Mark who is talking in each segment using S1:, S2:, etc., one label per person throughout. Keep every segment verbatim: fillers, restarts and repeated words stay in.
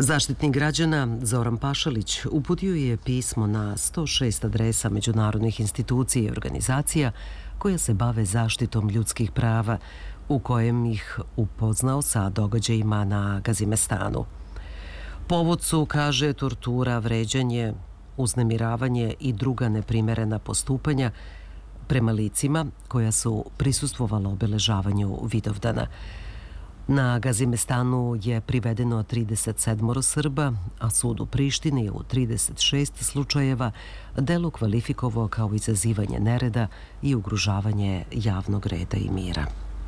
S1: Zaštitnik građana Zoran Pašalić uputio je pismo na sto šest adresa međunarodnih institucija i organizacija koja se bave zaštitom ljudskih prava, u kojem ih upoznao sa događajima na Gazimestanu. Povod su, kaže, tortura, vređanje, uznemiravanje i druga neprimerena postupanja prema licima koja su prisustvovala obeležavanju Vidovdana. Na Gazimestanu je privedeno trideset sedam Srba, a sud u Prištini u trideset šest slučajeva delo kvalifikovao kao izazivanje nereda i ugrožavanje javnog reda i mira.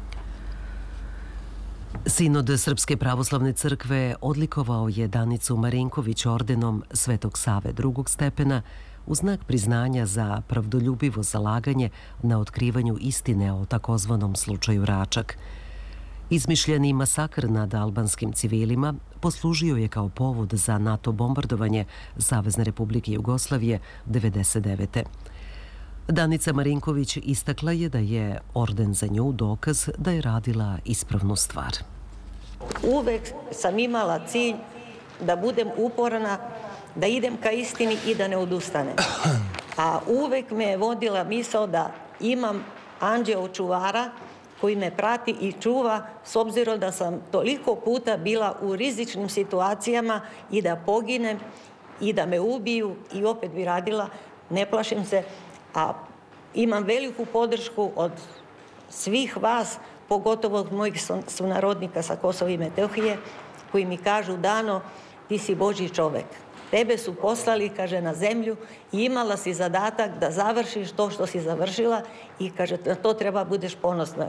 S1: Sinod Srpske pravoslavne crkve odlikovao je Danicu Marinković ordenom Svetog Save drugog stepena u znak priznanja za pravdoljubivo zalaganje na otkrivanju istine o takozvanom slučaju Račak. Izmišljeni masakr nad albanskim civilima poslužio je kao povod za NATO bombardovanje Savezne Republike Jugoslavije devedeset devete. Danica Marinković istakla je da je orden za nju dokaz da je radila ispravnu stvar.
S2: Uvek sam imala cilj da budem uporna, da idem ka istini i da ne odustanem. A uvek me je vodila misao da imam anđeo čuvara koji me prati i čuva, s obzirom da sam toliko puta bila u rizičnim situacijama i da poginem i da me ubiju i opet bi radila, ne plašim se, a imam veliku podršku od svih vas, pogotovo od mojih sunarodnika sa Kosova i Metohije, koji mi kažu: Dano, ti si Božji čovek. Tebe su poslali, kaže, na zemlju i imala si zadatak da završiš to što si završila i, kaže, na to treba budeš ponosna.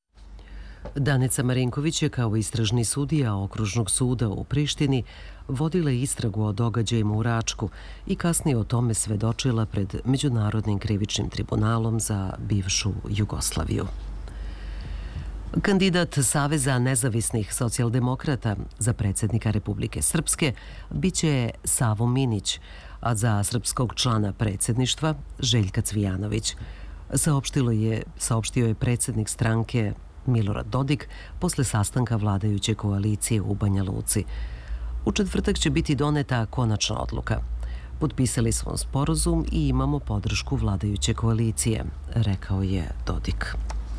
S1: Danica Marinković je kao istražni sudija Okružnog suda u Prištini vodila istragu o događajima u Račku i kasnije o tome svedočila pred Međunarodnim krivičnim tribunalom za bivšu Jugoslaviju. Kandidat Saveza nezavisnih socijaldemokrata za predsjednika Republike Srpske biće Savo Minić, a za srpskog člana predsjedništva Željka Cvijanović. Saopštilo je, saopštio je predsjednik stranke Milorad Dodik posle sastanka vladajuće koalicije u Banja Luci. U četvrtak će biti doneta konačna odluka. Potpisali smo sporazum i imamo podršku vladajuće koalicije, rekao je Dodik.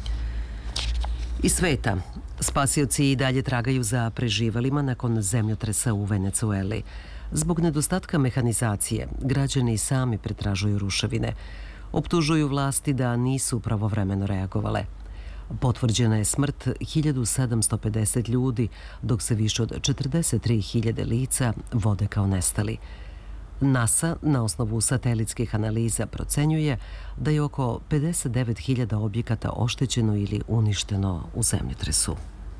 S1: Iz sveta, spasioci i dalje tragaju za preživalima nakon zemljotresa u Venecueli. Zbog nedostatka mehanizacije, građani sami pretražuju ruševine. Optužuju vlasti da nisu pravovremeno reagovale. Potvrđena je smrt hiljadu sedamsto pedeset ljudi, dok se više od četrdeset tri hiljade lica vode kao nestali. NASA na osnovu satelitskih analiza procenjuje da je oko pedeset devet hiljada objekata oštećeno ili uništeno u zemljotresu.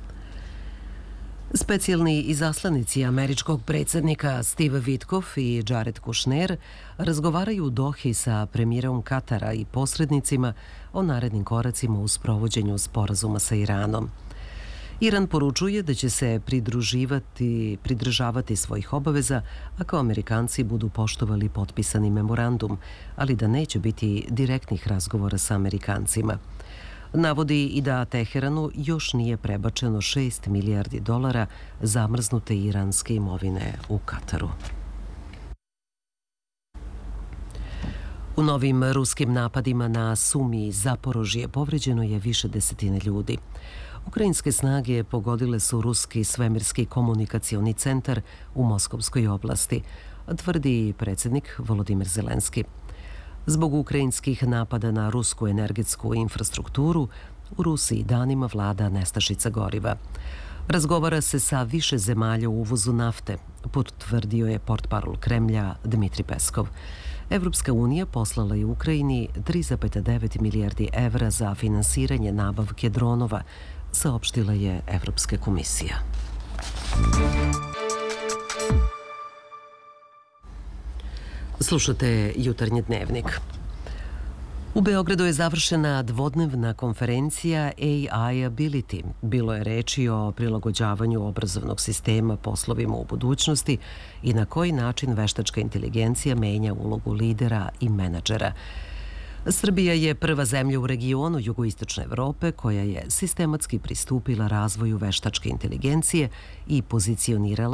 S1: Specijalni izaslanici američkog predsjednika Steve Witkoff i Jared Kushner razgovaraju u Dohi sa premijerom Katara i posrednicima o narednim koracima u sprovođenju sporazuma sa Iranom. Iran poručuje da će se pridruživati, pridržavati svojih obaveza ako Amerikanci budu poštovali potpisani memorandum, ali da neće biti direktnih razgovora sa Amerikancima. Navodi i da Teheranu još nije prebačeno šest milijardi dolara zamrznute iranske imovine u Kataru. U novim ruskim napadima na Sumi i Zaporožje povređeno je više desetine ljudi. Ukrajinske snage pogodile su ruski svemirski komunikacioni centar u Moskovskoj oblasti, tvrdi predsjednik Volodimir Zelenski. Zbog ukrajinskih napada na rusku energetsku infrastrukturu, u Rusiji danima vlada nestašica goriva. Razgovara se sa više zemalja u uvozu nafte, potvrdio je portparol Kremlja Dmitri Peskov. Evropska unija poslala je Ukrajini tri zarez devet milijardi evra za finansiranje nabavke dronova, saopštila je Evropska komisija. Slušate Jutarnji dnevnik. U Beogradu je završena dvodnevna konferencija A I Ability. Bilo je reči o prilagođavanju obrazovnog sistema poslovima u budućnosti i na koji način veštačka inteligencija menja ulogu lidera i menadžera. Srbija je prva zemlja u regionu jugoistočne Evrope koja je sistematski pristupila razvoju veštačke inteligencije i pozicionirala